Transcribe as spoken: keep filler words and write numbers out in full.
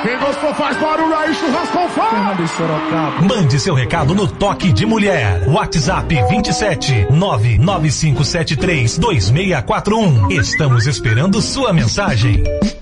Quem gostou faz barulho aí, churrasco fora. Mande seu recado no Toque de Mulher. WhatsApp vinte e sete nove nove cinco sete três dois seis quatro um. Estamos esperando sua mensagem.